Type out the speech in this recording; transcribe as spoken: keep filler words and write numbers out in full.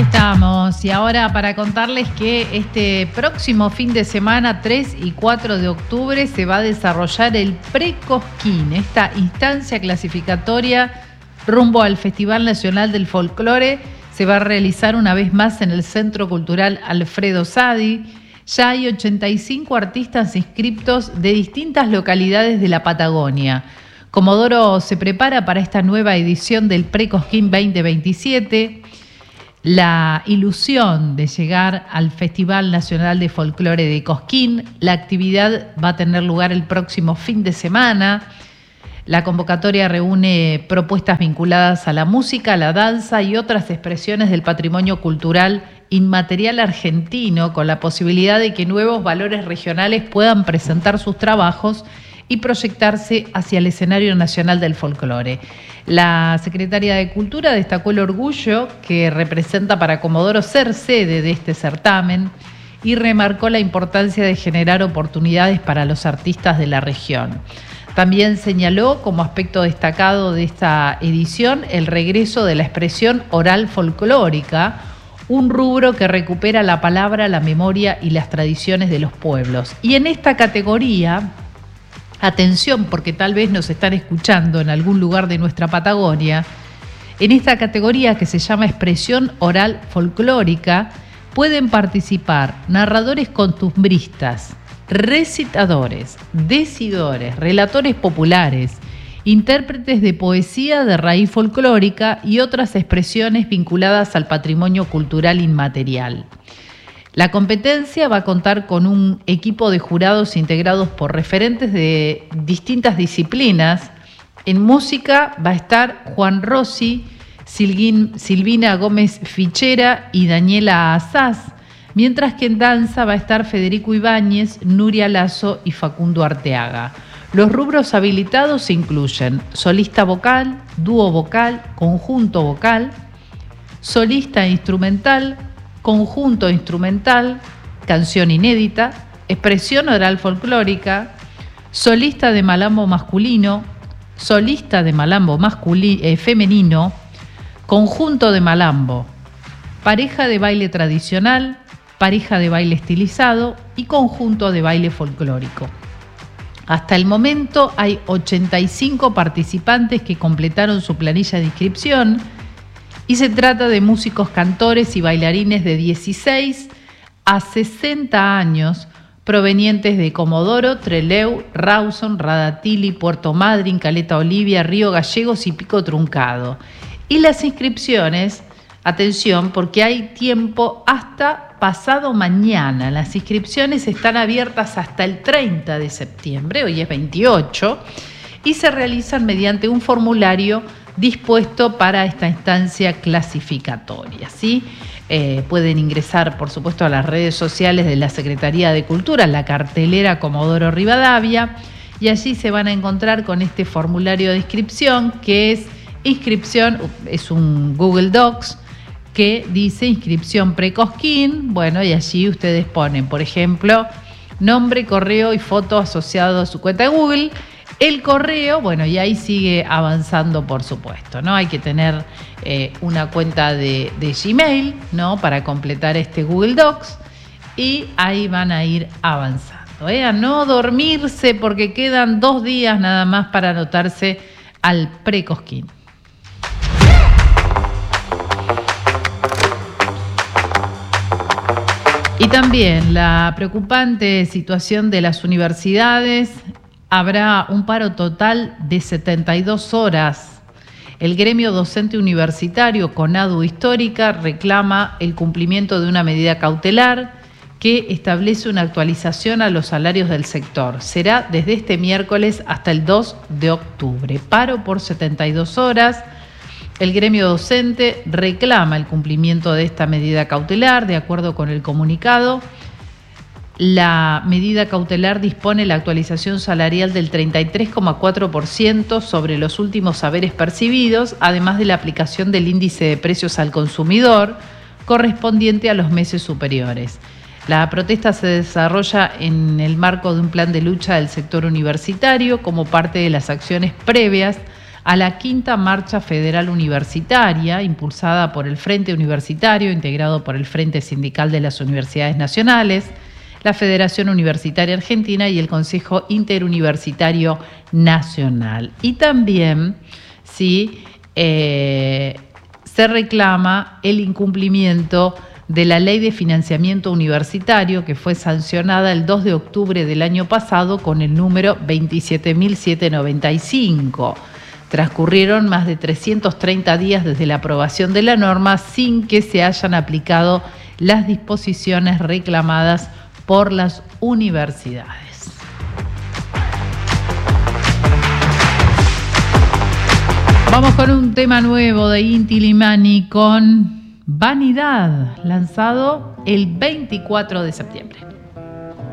estamos. Y ahora para contarles que este próximo fin de semana, tres y cuatro de octubre, se va a desarrollar el Precosquín, esta instancia clasificatoria rumbo al Festival Nacional del Folclore. Se va a realizar una vez más en el Centro Cultural Alfredo Sadi. Ya hay ochenta y cinco artistas inscriptos de distintas localidades de la Patagonia. Comodoro se prepara para esta nueva edición del Precosquín veinte veintisiete. La ilusión de llegar al Festival Nacional de Folclore de Cosquín. La actividad va a tener lugar el próximo fin de semana. La convocatoria reúne propuestas vinculadas a la música, la danza y otras expresiones del patrimonio cultural inmaterial argentino, con la posibilidad de que nuevos valores regionales puedan presentar sus trabajos y proyectarse hacia el escenario nacional del folclore. La Secretaría de Cultura destacó el orgullo que representa para Comodoro ser sede de este certamen y remarcó la importancia de generar oportunidades para los artistas de la región. También señaló como aspecto destacado de esta edición el regreso de la expresión oral folclórica, un rubro que recupera la palabra, la memoria y las tradiciones de los pueblos. Y en esta categoría, atención, porque tal vez nos están escuchando en algún lugar de nuestra Patagonia, en esta categoría que se llama expresión oral folclórica, pueden participar narradores costumbristas, recitadores, decidores, relatores populares, intérpretes de poesía de raíz folclórica y otras expresiones vinculadas al patrimonio cultural inmaterial. La competencia va a contar con un equipo de jurados integrados por referentes de distintas disciplinas. En música va a estar Juan Rossi, Silguín, Silvina Gómez Fichera y Daniela Azaz, mientras que en danza va a estar Federico Ibáñez, Nuria Lazo y Facundo Arteaga. Los rubros habilitados incluyen solista vocal, dúo vocal, conjunto vocal, solista instrumental, conjunto instrumental, canción inédita, expresión oral folclórica, solista de malambo masculino, solista de malambo masculino, eh, femenino, conjunto de malambo, pareja de baile tradicional, pareja de baile estilizado y conjunto de baile folclórico. Hasta el momento hay ochenta y cinco participantes que completaron su planilla de inscripción y se trata de músicos, cantores y bailarines de dieciséis a sesenta años provenientes de Comodoro, Trelew, Rawson, Radatili, Puerto Madryn, Caleta Olivia, Río Gallegos y Pico Truncado. Y las inscripciones, atención, porque hay tiempo hasta pasado mañana. Las inscripciones están abiertas hasta el treinta de septiembre, hoy es veintiocho, y se realizan mediante un formulario dispuesto para esta instancia clasificatoria, ¿sí? Eh, pueden ingresar, por supuesto, a las redes sociales de la Secretaría de Cultura, la cartelera Comodoro Rivadavia, y allí se van a encontrar con este formulario de inscripción, que es inscripción, es un Google Docs, que dice inscripción Precosquín. Bueno, y allí ustedes ponen, por ejemplo, nombre, correo y foto asociado a su cuenta de Google, el correo, bueno, y ahí sigue avanzando, por supuesto, ¿no? Hay que tener eh, una cuenta de, de Gmail, ¿no? Para completar este Google Docs, y ahí van a ir avanzando, ¿eh? A no dormirse, porque quedan dos días nada más para anotarse al Precosquín. Y también la preocupante situación de las universidades. Habrá un paro total de setenta y dos horas. El gremio docente universitario CONADU Histórica reclama el cumplimiento de una medida cautelar que establece una actualización a los salarios del sector. Será desde este miércoles hasta el dos de octubre. Paro por setenta y dos horas. El gremio docente reclama el cumplimiento de esta medida cautelar. De acuerdo con el comunicado, la medida cautelar dispone la actualización salarial del treinta y tres coma cuatro por ciento sobre los últimos haberes percibidos, además de la aplicación del índice de precios al consumidor correspondiente a los meses superiores. La protesta se desarrolla en el marco de un plan de lucha del sector universitario como parte de las acciones previas a la quinta Marcha Federal Universitaria, impulsada por el Frente Universitario, integrado por el Frente Sindical de las Universidades Nacionales, la Federación Universitaria Argentina y el Consejo Interuniversitario Nacional. Y también, sí, eh, se reclama el incumplimiento de la Ley de Financiamiento Universitario, que fue sancionada el dos de octubre del año pasado con el número veintisiete mil setecientos noventa y cinco. Transcurrieron más de trescientos treinta días desde la aprobación de la norma sin que se hayan aplicado las disposiciones reclamadas por las universidades. Vamos con un tema nuevo de Inti Illimani con Vanidad, lanzado el veinticuatro de septiembre.